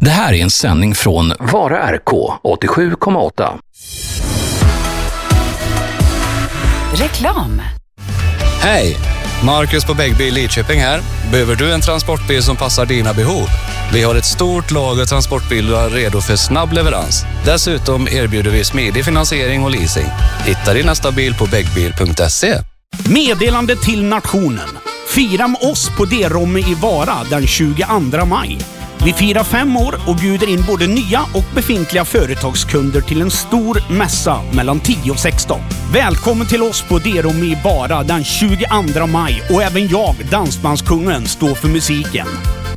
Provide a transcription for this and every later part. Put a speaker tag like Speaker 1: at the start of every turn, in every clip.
Speaker 1: Det här är en sändning från Vara RK 87,8.
Speaker 2: Reklam.
Speaker 3: Hej! Marcus på Bäggbil Lidköping här. Behöver du en transportbil som passar dina behov? Vi har ett stort lager transportbilar redo för snabb leverans. Dessutom erbjuder vi smidig finansiering och leasing. Hitta din nästa bil på bäggbil.se.
Speaker 4: Meddelande till nationen. Fira med oss på D-Romme i Vara den 22 maj. Vi firar 5 år och bjuder in både nya och befintliga företagskunder till en stor mässa mellan 10 och 16. Välkommen till oss på D-Romme i Vara den 22 maj och även jag, Dansbandskungen, står för musiken.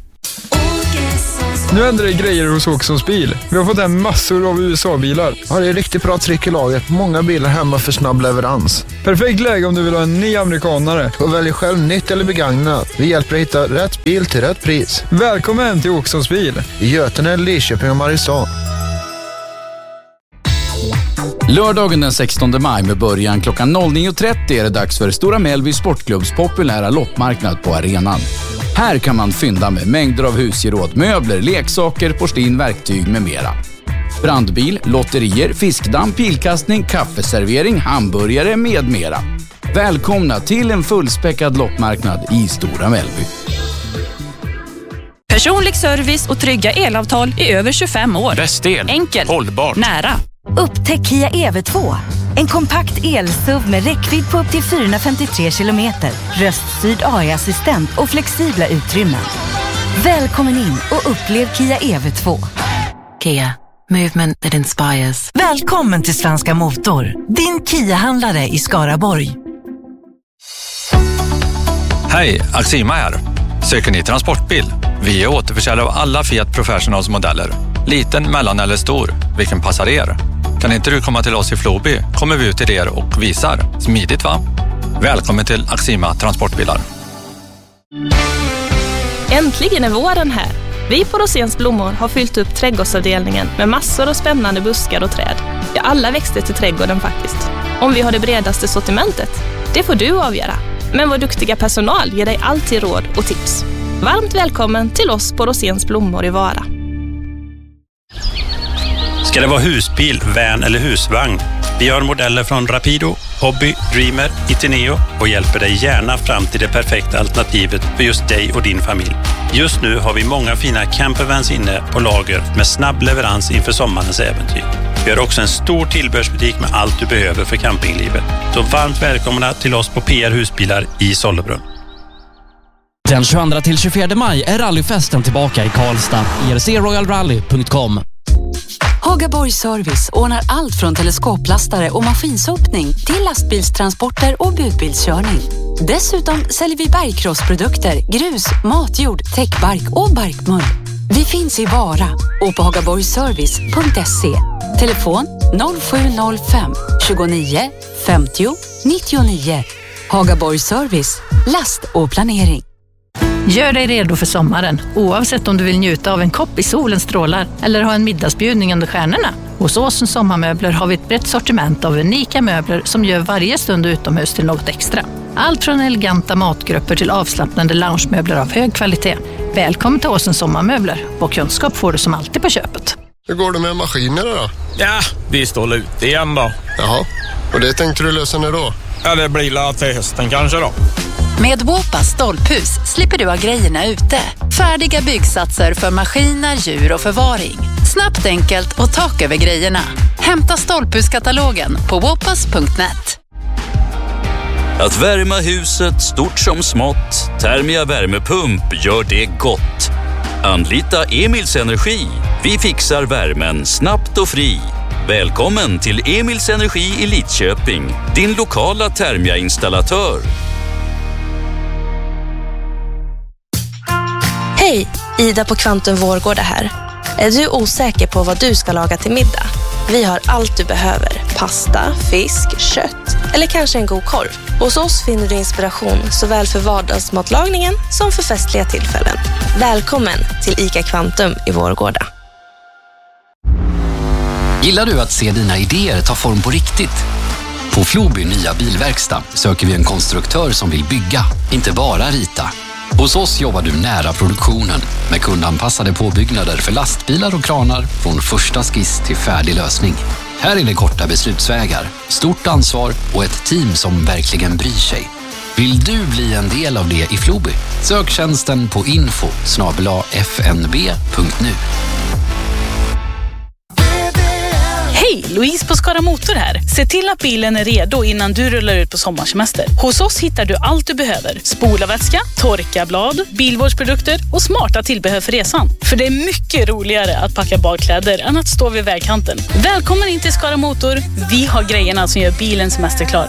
Speaker 5: Nu ändrar det grejer hos Åkessons bil. Vi har fått hem massor av USA-bilar.
Speaker 6: Ja, det är riktigt bra tryck i laget. Många bilar hemma för snabb leverans.
Speaker 5: Perfekt läge om du vill ha en ny amerikanare.
Speaker 6: Och välj själv nytt eller begagnat. Vi hjälper dig hitta rätt bil till rätt pris.
Speaker 5: Välkommen till Åkessons bil.
Speaker 6: I Götene, Lidköping och Mariestad.
Speaker 1: Lördagen den 16 maj med början klockan 09.30 är det dags för Stora Mellby Sportklubbs populära loppmarknad på arenan. Här kan man fynda med mängder av husgeråd, möbler, leksaker, porslin, verktyg med mera. Brandbil, lotterier, fiskdamm, pilkastning, kaffeservering, hamburgare med mera. Välkomna till en fullspäckad loppmarknad i Stora Mellby.
Speaker 2: Personlig service och trygga elavtal i över 25 år.
Speaker 7: Bäst el.
Speaker 2: Enkelt.
Speaker 7: Hållbart.
Speaker 2: Nära.
Speaker 8: Upptäck Kia EV2. En kompakt el-SUV med räckvidd på upp till 453 kilometer, röststyrd AI-assistent och flexibla utrymmen. Välkommen in och upplev Kia EV2.
Speaker 9: Kia. Movement that inspires.
Speaker 8: Välkommen till Svenska Motor, din Kia-handlare i Skaraborg.
Speaker 7: Hej, Axima här. Söker ni transportbil? Vi är återförsäljare av alla Fiat Professionals modeller. Liten, mellan eller stor. Vilken passar er? Kan inte du komma till oss i Floby? Kommer vi ut till er och visar. Smidigt, va? Välkommen till Axima Transportbilar.
Speaker 10: Äntligen är våren här. Vi på Rosens Blommor har fyllt upp trädgårdsavdelningen med massor av spännande buskar och träd. Ja, alla växter till trädgården faktiskt. Om vi har det bredaste sortimentet, det får du avgöra. Men vår duktiga personal ger dig alltid råd och tips. Varmt välkommen till oss på Rosens Blommor i Vara.
Speaker 11: Ska det vara husbil, van eller husvagn? Vi har modeller från Rapido, Hobby, Dreamer, Itineo och hjälper dig gärna fram till det perfekta alternativet för just dig och din familj. Just nu har vi många fina campervans inne på lager med snabb leverans inför sommarens äventyr. Vi har också en stor tillbehörsbutik med allt du behöver för campinglivet. Så varmt välkomna till oss på PR Husbilar i Sollebrunn.
Speaker 12: Den 22 till 24 maj är rallyfesten tillbaka i Karlstad. ircroyalrally.com.
Speaker 9: Hagaborg Service ordnar allt från teleskoplastare och maskinsopning till lastbilstransporter och budbilskörning. Dessutom säljer vi bergkrossprodukter, grus, matjord, täckbark och barkmull. Vi finns i Vara och på hagaborgservice.se. Telefon 0705 29 50 99. Hagaborg Service, last och planering.
Speaker 13: Gör dig redo för sommaren, oavsett om du vill njuta av en kopp i solens strålar eller ha en middagsbjudning under stjärnorna. Hos Åsens Sommarmöbler har vi ett brett sortiment av unika möbler som gör varje stund utomhus till något extra. Allt från eleganta matgrupper till avslappnande loungemöbler av hög kvalitet. Välkommen till Åsens Sommarmöbler och kunskap får du som alltid på köpet.
Speaker 14: Hur går det med maskinerna då?
Speaker 15: Ja, vi står ute igen då.
Speaker 14: Jaha, och det tänkte du lösa när då?
Speaker 15: Ja, det blir la till hösten kanske då.
Speaker 9: Med Wopas stolphus slipper du ha grejerna ute. Färdiga byggsatser för maskiner, djur och förvaring. Snabbt, enkelt och tak över grejerna. Hämta stolphuskatalogen på wopas.net.
Speaker 16: Att värma huset stort som smått. Thermia värmepump gör det gott. Anlita Emils Energi. Vi fixar värmen snabbt och fri. Välkommen till Emils Energi i Lidköping. Din lokala Thermia-installatör.
Speaker 17: Hej, Ida på Kvantum Vårgårda här. Är du osäker på vad du ska laga till middag? Vi har allt du behöver. Pasta, fisk, kött eller kanske en god korv. Hos oss finner du inspiration såväl för vardagsmatlagningen som för festliga tillfällen. Välkommen till ICA Kvantum i Vårgårda.
Speaker 18: Gillar du att se dina idéer ta form på riktigt? På Floby nya bilverkstad söker vi en konstruktör som vill bygga, inte bara rita. Hos oss jobbar du nära produktionen med kundanpassade påbyggnader för lastbilar och kranar från första skiss till färdig lösning. Här är det korta beslutsvägar, stort ansvar och ett team som verkligen bryr sig. Vill du bli en del av det i Floby? Sök tjänsten på info@fnb.nu.
Speaker 19: Hej, Louise på Skara Motor här. Se till att bilen är redo innan du rullar ut på sommarsemester. Hos oss hittar du allt du behöver. Spolarvätska, torkarblad, bilvårdsprodukter och smarta tillbehör för resan. För det är mycket roligare att packa badkläder än att stå vid vägkanten. Välkommen in till Skara Motor. Vi har grejerna som gör bilen semesterklar.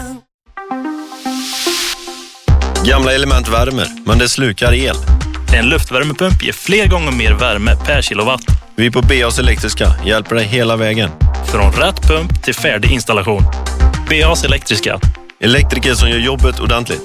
Speaker 20: Gamla element värmer, men det slukar el.
Speaker 21: En luftvärmepump ger fler gånger mer värme per kilowatt.
Speaker 20: Vi på BAs Elektriska hjälper dig hela vägen.
Speaker 21: Från rätt pump till färdig installation. BAs Elektriska.
Speaker 20: Elektriker som gör jobbet ordentligt.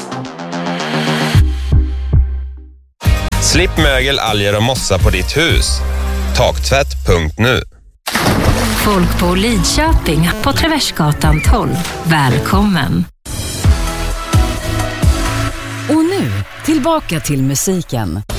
Speaker 22: Slipp mögel, alger och mossa på ditt hus. Taktvätt.nu.
Speaker 23: Folk på Lidköping på Traversgatan 12. Välkommen!
Speaker 8: Och nu, tillbaka till musiken.